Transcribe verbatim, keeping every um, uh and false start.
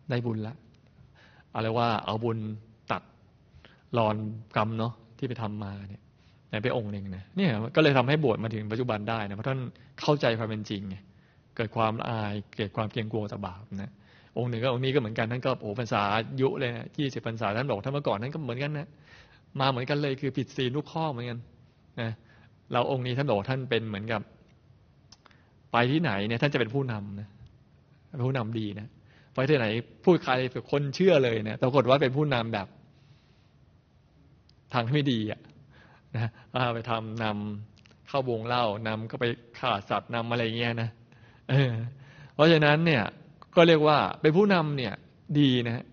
ได้บุญละอะไรว่าเอาบุญตัดรอนกรรมเนาะที่ไปทำมาเนี่ยไปองค์หนึ่งนะเนี่ยก็เลยทำให้บวชมาถึงปัจจุบันได้นะเพราะท่านเข้าใจความเป็นจริงไงเกิดความละอายเกิดความเกรงกลัวต่อบาปนะองค์หนึ่งก็องค์นี้ก็เหมือนกันท่านก็โอ้พรรษายุเลยนะยี่สิบพรรษาท่านบอกท่านเมื่อก่อนท่านก็เหมือนกันนะมาเหมือนกันเลยคือผิดศีลทุกข้อเหมือนกันนะเราองค์นี้ท่านบอกท่านเป็นเหมือนกับไปที่ไหนเนี่ยท่านจะเป็นผู้นำนะเป็นผู้นำดีนะไปที่ไหนพูดใครคนเชื่อเลยนะแต่ปรากฏว่าเป็นผู้นำแบบทางที่ไม่ดีอ่ะนะไปทำนำเข้าวงเล่านำก็ไปฆ่าสัตว์นำอะไรเงี้ยนะเออเพราะฉะนั้นเนี่ยก็เรียกว่าเป็นผู้นำเนี่ยดีนะ